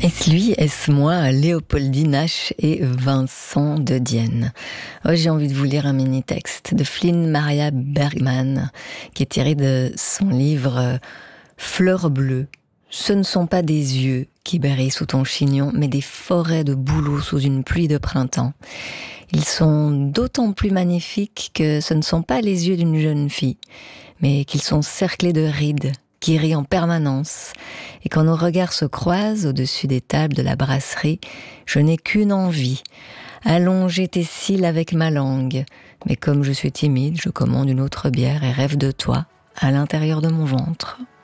Est-ce lui, est-ce moi, Léopoldine H et Vincent de Dienne. Oh, j'ai envie de vous lire un mini-texte de Flynn Maria Bergman, qui est tiré de son livre Fleurs bleues. Ce ne sont pas des yeux qui brillent sous ton chignon, mais des forêts de bouleaux sous une pluie de printemps. Ils sont d'autant plus magnifiques que ce ne sont pas les yeux d'une jeune fille, mais qu'ils sont cerclés de rides, qui rit en permanence, et quand nos regards se croisent au-dessus des tables de la brasserie, je n'ai qu'une envie, allonger tes cils avec ma langue, mais comme je suis timide, je commande une autre bière et rêve de toi à l'intérieur de mon ventre.